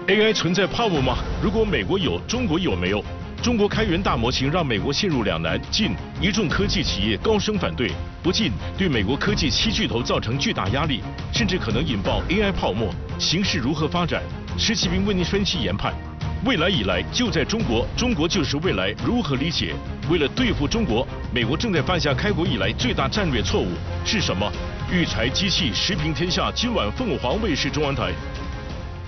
AI 存在泡沫吗？如果美国有，中国有没有？中国开源大模型让美国陷入两难：进，一众科技企业高声反对；不进，对美国科技7巨头造成巨大压力，甚至可能引爆 AI 泡沫。形势如何发展？施启斌为您分析研判。未来以来就在中国，中国就是未来。如何理解？为了对付中国，美国正在犯下开国以来最大战略错误是什么？育才机器时评天下，今晚凤凰卫视中文台。